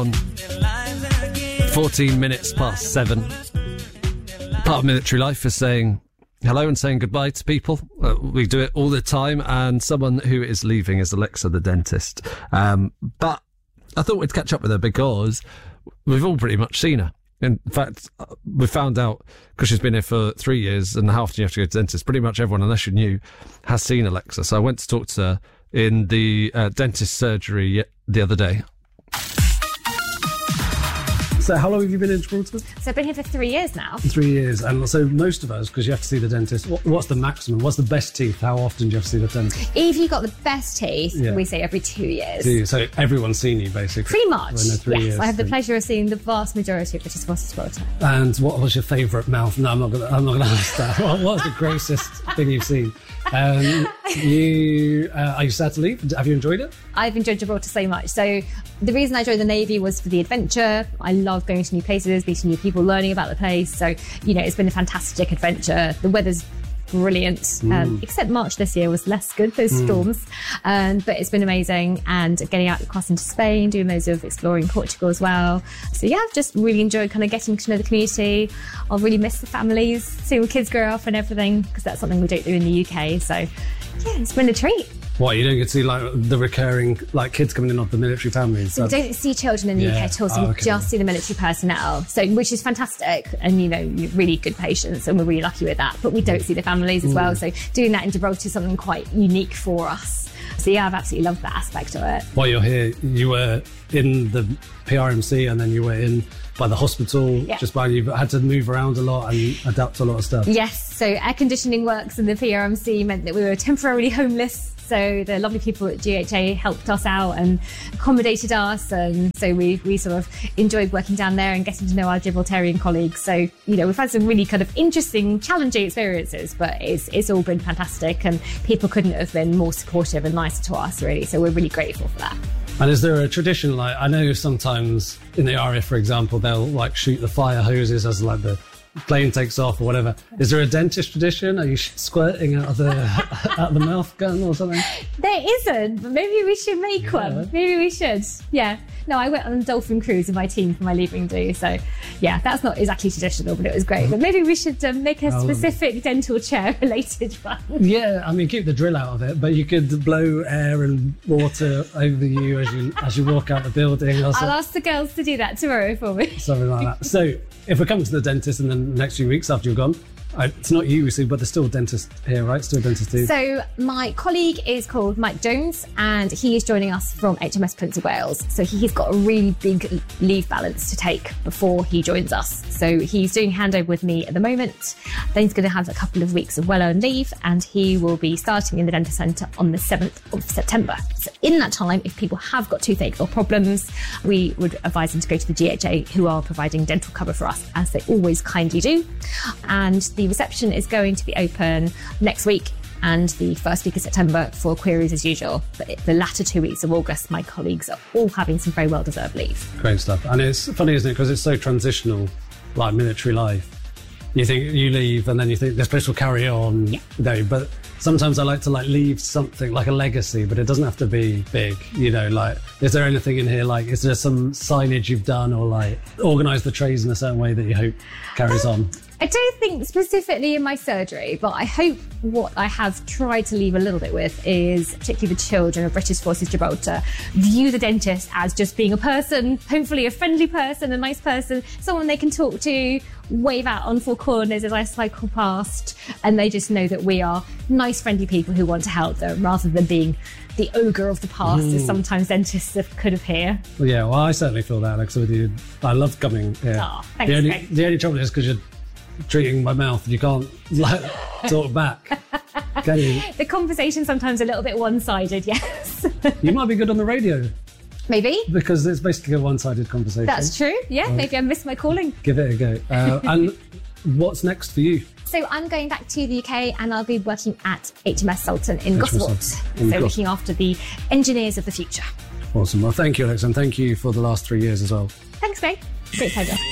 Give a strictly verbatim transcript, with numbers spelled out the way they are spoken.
on. fourteen minutes past seven. Part of military life is saying hello and saying goodbye to people. Uh, we do it all the time, and someone who is leaving is Alexa the dentist. Um, but I thought we'd catch up with her because we've all pretty much seen her. In fact, we found out, because she's been here for three years and how often you have to go to the dentist, pretty much everyone, unless you're new, has seen Alexa. So I went to talk to her in the uh, dentist surgery the other day. So how long have you been in Gibraltar? So I've been here for three years now. Three years. And so most of us, because you have to see the dentist, what, what's the maximum? What's the best teeth? How often do you have to see the dentist? If you've got the best teeth, Yeah. we say every two years. Do you? So everyone's seen you, basically? Pretty much, Within the three yes. years. I have the pleasure of seeing the vast majority of British Forces Gibraltar. And what was your favourite mouth? No, I'm not going to I'm not going to ask that. What was the grossest thing you've seen? Um, you, uh, are you sad to leave? Have you enjoyed it? I've enjoyed Gibraltar so much. So the reason I joined the Navy was for the adventure. I love going to new places, meeting new people, learning about the place. So, you know, it's been a fantastic adventure. The weather's brilliant, mm. um, except March this year was less good, those mm. storms. Um, but it's been amazing. And getting out across into Spain, doing loads of exploring Portugal as well. So yeah, I've just really enjoyed kind of getting to know the community. I'll really miss the families, seeing the kids grow up and everything, because that's something we don't do in the U K. So yeah, it's been a treat. What, you don't get to see like the recurring like kids coming in off the military families? So we don't see children in the Yeah. U K at all, so Oh, we okay. just see the military personnel, so which is fantastic, and you know, really good patients, and we're really lucky with that. But we don't see the families as well, so doing that in Gibraltar is something quite unique for us. So yeah, I've absolutely loved that aspect of it. While you're here, you were in the P R M C and then you were in by the hospital, Yeah. just by you've had to move around a lot and adapt to a lot of stuff. Yes, so air conditioning works in the P R M C meant that we were temporarily homeless. So the lovely people at G H A helped us out and accommodated us, and so we we sort of enjoyed working down there and getting to know our Gibraltarian colleagues. So, you know, we've had some really kind of interesting, challenging experiences, but it's it's all been fantastic, and people couldn't have been more supportive and nicer to us, really. So we're really grateful for that. And is there a tradition, like, I know sometimes in the R A F, for example, they'll like shoot the fire hoses as like the plane takes off or whatever. Is there a dentist tradition? Are you squirting out of the out of the mouth gun or something? There isn't, but maybe we should make Yeah. one. Maybe we should. Yeah. No, I went on a dolphin cruise with my team for my leaving do. So, yeah, that's not exactly traditional, but it was great. But maybe we should um, make a Oh. specific dental chair related one. Yeah, I mean, keep the drill out of it, but you could blow air and water over you as you as you walk out the building or I'll something, ask the girls to do that tomorrow for me. something like that. So, if we're coming to the dentist in the next few weeks after you're gone, I, it's not you we see, but there's still a dentist here, right? Still a dentist too. So my colleague is called Mike Jones, and he is joining us from H M S Prince of Wales. So he's got a really big leave balance to take before he joins us. So he's doing handover with me at the moment. Then he's going to have a couple of weeks of well-earned leave, and he will be starting in the dental centre on the seventh of September. So in that time, if people have got toothache or problems, we would advise them to go to the G H A, who are providing dental cover for us, as they always kindly do. And the reception is going to be open next week and the first week of September for queries as usual. But the latter two weeks of August, my colleagues are all having some very well-deserved leave. Great stuff. And it's funny, isn't it? Because it's so transitional, like military life. You think you leave and then you think this place will carry on. Yeah. No, but sometimes I like to like leave something like a legacy, but it doesn't have to be big. You know, like, is there anything in here? Like, is there some signage you've done or like organised the trays in a certain way that you hope carries on? I don't think specifically in my surgery, but I hope what I have tried to leave a little bit with is, particularly the children of British Forces Gibraltar, view the dentist as just being a person, hopefully a friendly person, a nice person, someone they can talk to, wave out on four corners as I cycle past, and they just know that we are nice, friendly people who want to help them, rather than being the ogre of the past, as sometimes dentists have, could appear. Well, yeah, well, I certainly feel that, Alexa, with you. I love coming here. Oh, thanks, the, only, Greg. the only trouble is because you're treating my mouth and you can't like talk back, can you? The conversation's sometimes a little bit one-sided, yes. You might be good on the radio Maybe. because it's basically a one-sided conversation. That's true. Yeah, maybe I missed my calling. Give it a go. Uh, and what's next for you? So I'm going back to the U K and I'll be working at H M S Sultan in H M S Gosford. Sultan in So Gos- looking after the engineers of the future. Awesome. Well, thank you, Alex, and thank you for the last three years as well. Thanks, Greg. Great pleasure.